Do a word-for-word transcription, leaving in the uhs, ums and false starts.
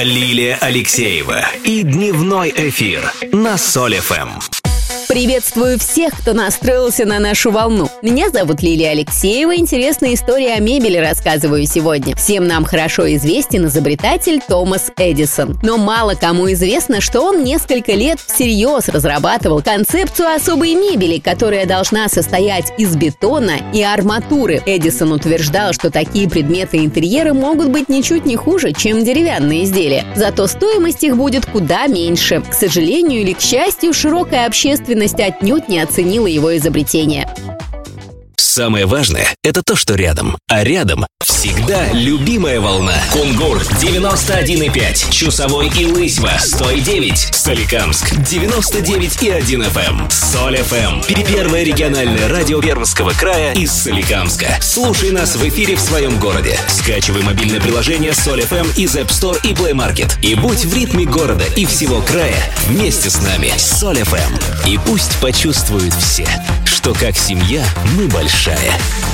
Лилия Алексеева и дневной эфир на Соль эф эм. Приветствую всех, кто настроился на нашу волну. Меня зовут Лилия Алексеева. Интересные истории о мебели рассказываю сегодня. Всем нам хорошо известен изобретатель Томас Эдисон. Но мало кому известно, что он несколько лет всерьез разрабатывал концепцию особой мебели, которая должна состоять из бетона и арматуры. Эдисон утверждал, что такие предметы интерьера могут быть ничуть не хуже, чем деревянные изделия. Зато стоимость их будет куда меньше. К сожалению или к счастью, широкая общественность отнюдь не оценила его изобретение. Самое важное – это то, что рядом. А рядом всегда любимая волна. Кунгур девяносто один и пять, Чусовой и Лысьва сто и девять, Соликамск девяносто девять и один эф эм. Соль эф эм. Первое региональное радио Пермского края из Соликамска. Слушай нас в эфире в своем городе. Скачивай мобильное приложение Соль эф эм из App Store и Play Market. И будь в ритме города и всего края вместе с нами. Соль эф эм. И пусть почувствуют все, что как семья мы большая.